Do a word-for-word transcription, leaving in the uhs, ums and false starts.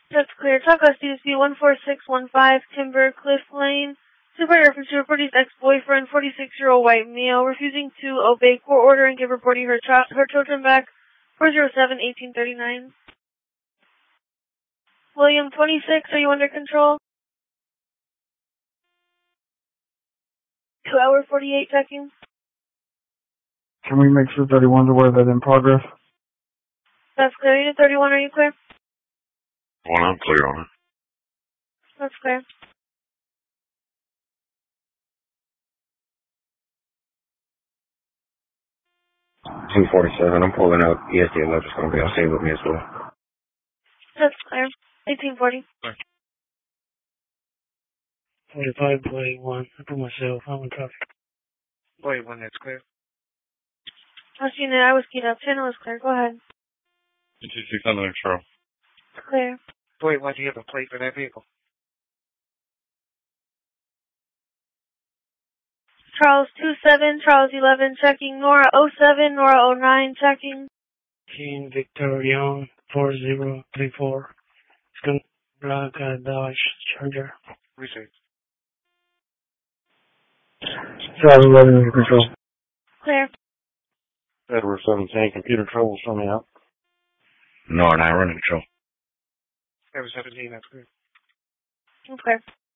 That's clear. Taco C S B one four six one five, Timber Cliff Lane. Super reference to reportee's ex-boyfriend, forty-six-year-old white male, refusing to obey court order and give reportee her, ch- her children back. four oh seven, eighteen thirty-nine. William twenty-six, are you under control? two hour forty-eight checking. Can we make sure thirty-one's aware that in progress? That's clear. Unit thirty-one, are you clear? One, I'm clear on it. That's clear. two forty-seven, I'm pulling out E S D Electric, going to be on scene with me as well. That's clear. eighteen forty. forty-five, point one. I put myself, I'm in traffic. forty-one, that's clear. Last unit, I was keyed up. Channel is clear. Go ahead. two two six on the next row. Clear. forty-one, do you have a plate for that vehicle? Charles two seven, Charles eleven, checking. Nora oh seven, Nora oh nine, checking. King Victor Young, four zero three four. It's going to black uh, Dodge Charger. Research. Charles eleven under control. Clear. Edward seventeen, computer trouble, show me out. No, and I run control. Edward seventeen, that's clear. Okay.